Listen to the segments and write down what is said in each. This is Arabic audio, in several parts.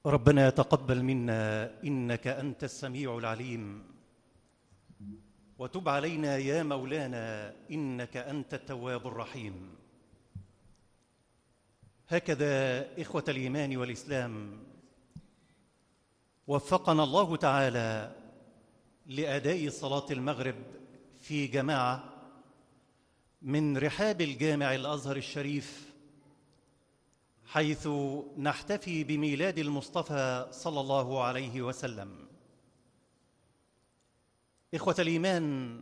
ربنا تقبل منا إنك أنت السميع العليم، وتب علينا يا مولانا إنك أنت التواب الرحيم. هكذا إخوة الإيمان والإسلام وفقنا الله تعالى لأداء صلاة المغرب في جماعة من رحاب الجامع الأزهر الشريف، حيث نحتفي بميلاد المصطفى صلى الله عليه وسلم. إخوة الإيمان،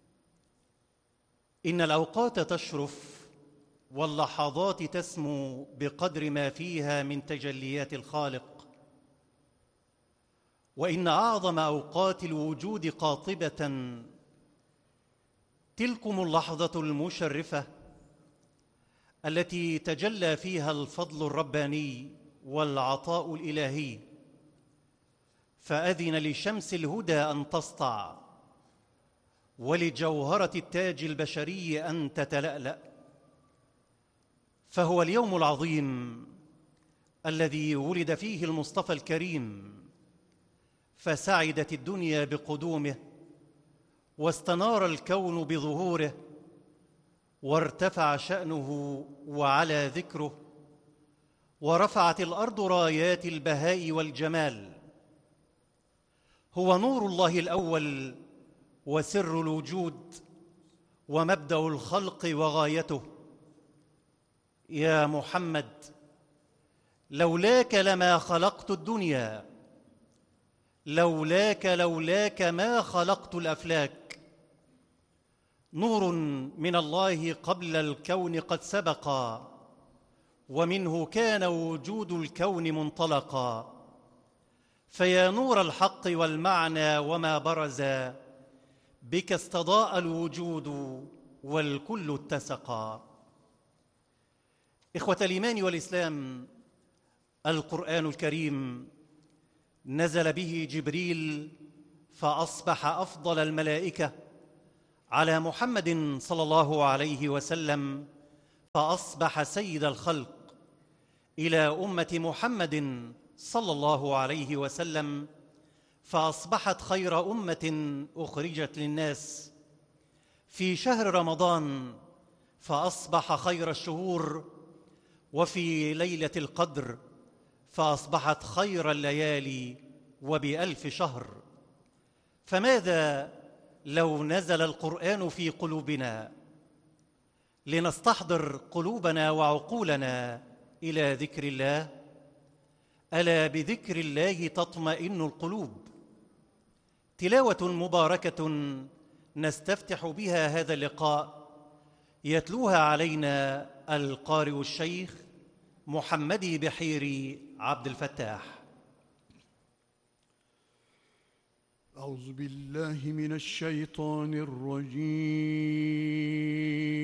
إن الأوقات تشرف واللحظات تسمو بقدر ما فيها من تجليات الخالق، وإن أعظم أوقات الوجود قاطبة تلكم اللحظة المشرفة التي تجلى فيها الفضل الرباني والعطاء الإلهي، فأذن لشمس الهدى أن تسطع ولجوهرة التاج البشري أن تتلألأ. فهو اليوم العظيم الذي ولد فيه المصطفى الكريم، فسعدت الدنيا بقدومه، واستنار الكون بظهوره، وارتفع شأنه وعلى ذكره، ورفعت الأرض رايات البهاء والجمال. هو نور الله الأول وسر الوجود ومبدأ الخلق وغايته. يا محمد، لولاك لما خلقت الدنيا، لولاك ما خلقت الأفلاك. نور من الله قبل الكون قد سبق، ومنه كان وجود الكون منطلقا. فيا نور الحق والمعنى وما برز، بك استضاء الوجود والكل اتسقا. إخوة الإيمان والإسلام، القرآن الكريم نزل به جبريل فأصبح أفضل الملائكة على محمد صلى الله عليه وسلم، فأصبح سيد الخلق إلى أمة محمد صلى الله عليه وسلم، فأصبحت خير أمة أخرجت للناس. في شهر رمضان فأصبح خير الشهور، وفي ليلة القدر فأصبحت خير الليالي وبألف شهر. فماذا لو نزل القرآن في قلوبنا لنستحضر قلوبنا وعقولنا إلى ذكر الله؟ ألا بذكر الله تطمئن القلوب. تلاوة مباركة نستفتح بها هذا اللقاء، يتلوها علينا القارئ الشيخ محمدي بحيري عبد الفتاح. أعوذ بالله من الشيطان الرجيم.